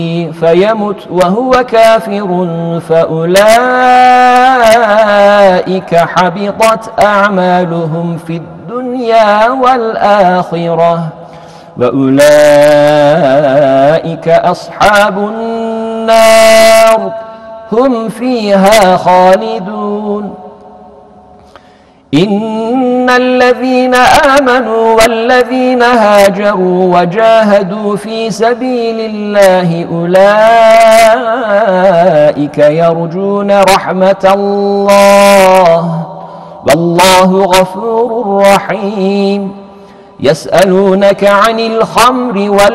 فيمت وهو كافر فأولئك حبطت أعمالهم في الدنيا والآخرة وأولئك أصحاب النار هم فيها خالدون. إن الذين آمنوا والذين هاجروا وجاهدوا في سبيل الله أولئك يرجون رحمة الله والله غفور رحيم. يسألونك عن الخمر